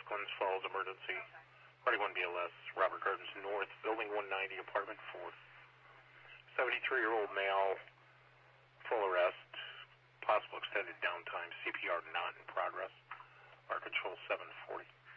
Glens Falls emergency. Party 1 BLS, Robert Gardens North, Building 190, Apartment 4. 73-year-old male, full arrest, possible extended downtime, CPR not in progress. Our control 740.